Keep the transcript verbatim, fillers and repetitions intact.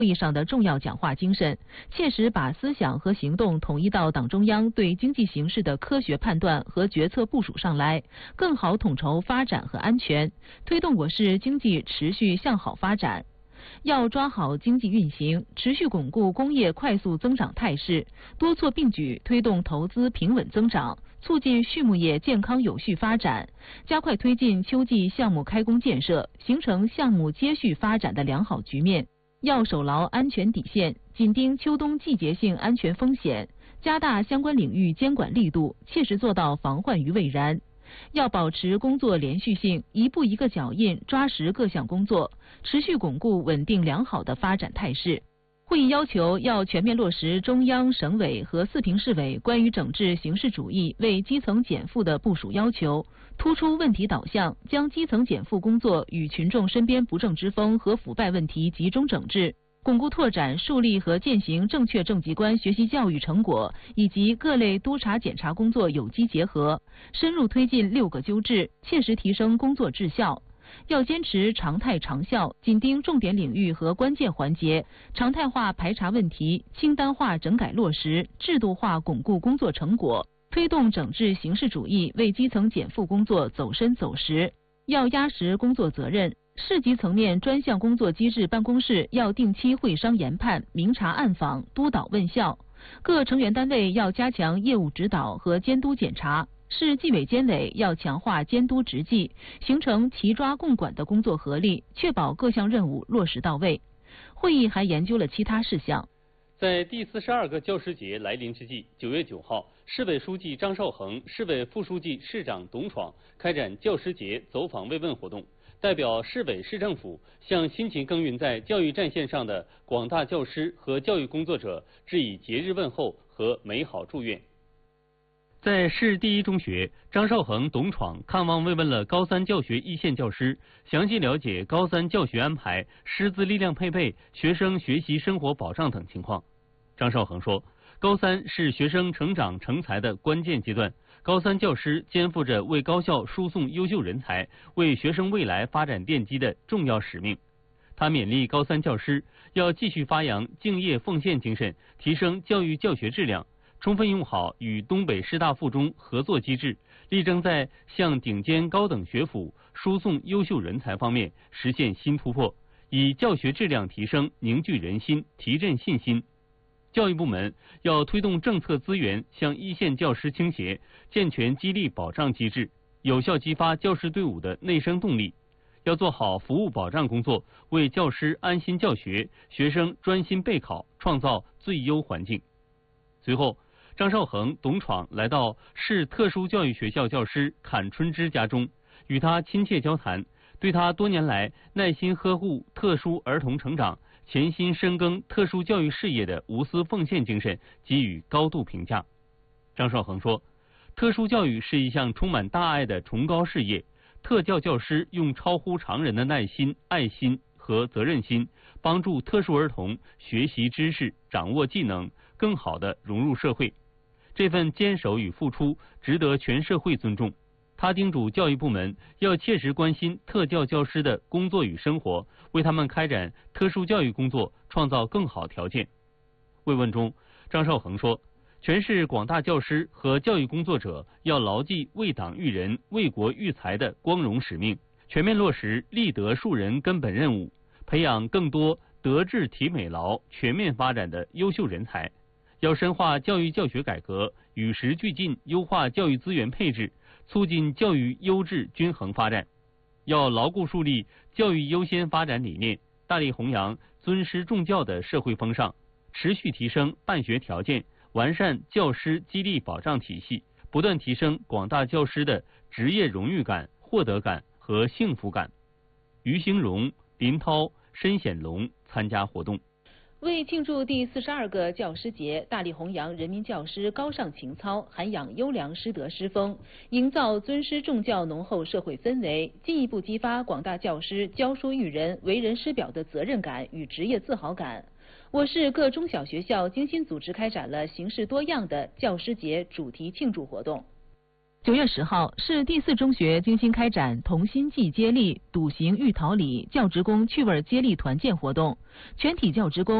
会议上的重要讲话精神，切实把思想和行动统一到党中央对经济形势的科学判断和决策部署上来，更好统筹发展和安全，推动我市经济持续向好发展。要抓好经济运行，持续巩固工业快速增长态势，多措并举推动投资平稳增长，促进畜牧业健康有序发展，加快推进秋季项目开工建设，形成项目接续发展的良好局面。要守牢安全底线，紧盯秋冬季节性安全风险，加大相关领域监管力度，切实做到防患于未然。要保持工作连续性，一步一个脚印，抓实各项工作，持续巩固稳定良好的发展态势。会议要求要全面落实中央、省委和四平市委关于整治形式主义为基层减负的部署要求，突出问题导向，将基层减负工作与群众身边不正之风和腐败问题集中整治，巩固拓展树立和践行正确政绩观学习教育成果以及各类督查检查工作有机结合，深入推进六个纠治，切实提升工作质效。要坚持常态长效，紧盯重点领域和关键环节，常态化排查问题，清单化整改落实，制度化巩固工作成果，推动整治形式主义为基层减负工作走深走实。要压实工作责任，市级层面专项工作机制办公室要定期会商研判，明察暗访，督导问效。各成员单位要加强业务指导和监督检查，市纪委监委要强化监督执纪，形成齐抓共管的工作合力，确保各项任务落实到位。会议还研究了其他事项。 在第四十二个教师节来临之际，九月九号，市委书记张绍恒、市委副书记、市长董闯开展教师节走访慰问活动，代表市委市政府向辛勤耕耘在教育战线上的广大教师和教育工作者致以节日问候和美好祝愿。在市第一中学，张绍恒、董闯看望慰问了高三教学一线教师，详细了解高三教学安排、师资力量配备、学生学习生活保障等情况。张绍恒说，高三是学生成长成才的关键阶段，高三教师肩负着为高校输送优秀人才、为学生未来发展奠基的重要使命。他勉励高三教师要继续发扬敬业奉献精神，提升教育教学质量，充分用好与东北师大附中合作机制，力争在向顶尖高等学府输送优秀人才方面实现新突破，以教学质量提升凝聚人心，提振信心。教育部门要推动政策资源向一线教师倾斜，健全激励保障机制，有效激发教师队伍的内生动力。要做好服务保障工作，为教师安心教学、学生专心备考创造最优环境。随后，张绍恒、董闯来到市特殊教育学校教师阚春芝家中，与他亲切交谈，对他多年来耐心呵护特殊儿童成长、潜心深耕特殊教育事业的无私奉献精神给予高度评价。张绍恒说，特殊教育是一项充满大爱的崇高事业，特教教师用超乎常人的耐心、爱心和责任心，帮助特殊儿童学习知识、掌握技能，更好地融入社会。这份坚守与付出值得全社会尊重。他叮嘱教育部门要切实关心特教教师的工作与生活，为他们开展特殊教育工作创造更好条件。慰问中，张绍恒说，全市广大教师和教育工作者要牢记为党育人、为国育才的光荣使命，全面落实立德树人根本任务，培养更多德智体美劳全面发展的优秀人才。要深化教育教学改革，与时俱进优化教育资源配置，促进教育优质均衡发展。要牢固树立教育优先发展理念，大力弘扬尊师重教的社会风尚，持续提升办学条件，完善教师激励保障体系，不断提升广大教师的职业荣誉感、获得感和幸福感。于兴荣、林涛、申显龙参加活动。 为庆祝第四十二个教师节，大力弘扬人民教师高尚情操，涵养优良师德师风，营造尊师重教浓厚社会氛围，进一步激发广大教师教书育人、为人师表的责任感与职业自豪感。我市各中小学校精心组织开展了形式多样的教师节主题庆祝活动。 九月十号，市第四中学精心开展同心记接力、笃行育桃李教职工趣味接力团建活动，全体教职工